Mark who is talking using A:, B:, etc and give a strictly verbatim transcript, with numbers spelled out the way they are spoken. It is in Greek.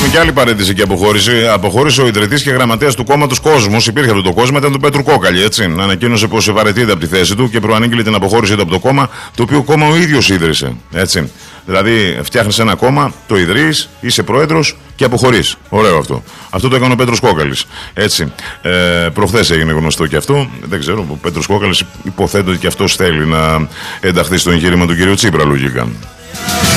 A: κάνουμε και άλλη παρένθεση και αποχώρηση. Αποχώρησε ο ιδρυτής και γραμματέας του κόμματος Κόσμος. Υπήρχε αυτό το κόμμα, ήταν του Πέτρου Κόκαλη. Έτσι. Ανακοίνωσε πως βαρετείται από τη θέση του και προανήγγειλε την αποχώρησή του από το κόμμα, το οποίο κόμμα ο ίδιος ίδρυσε. Έτσι. Δηλαδή, φτιάχνεις ένα κόμμα, το ιδρύεις, είσαι πρόεδρος και αποχωρείς. Ωραίο αυτό. Αυτό το έκανε ο Πέτρος Κόκαλης. Έτσι. Ε, προχθές έγινε γνωστό και αυτό. Δεν ξέρω, ο Πέτρος Κόκαλης υποθέτω ότι και αυτός θέλει να ενταχθεί στο εγχείρημα του κ. Τσίπρα, λογικά.